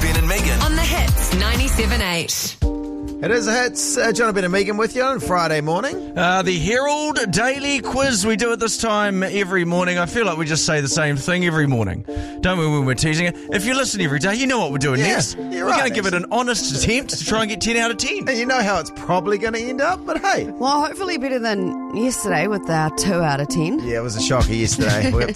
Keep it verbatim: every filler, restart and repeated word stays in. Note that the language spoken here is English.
Ben and Megan. On the Hits ninety-seven point eight. It is a hits. Uh, John Ben and Megan with you on Friday morning. Uh, the Herald Daily Quiz. We do it this time every morning. I feel like we just say the same thing every morning. Don't we when we're teasing it? If you listen every day, you know what we're doing Yeah, next. you're We're right, going to give it actually. an honest attempt to try and get ten out of ten. And you know how it's probably going to end up, but hey. Well, hopefully better than yesterday with our two out of ten. Yeah, it was a shocker yesterday. We got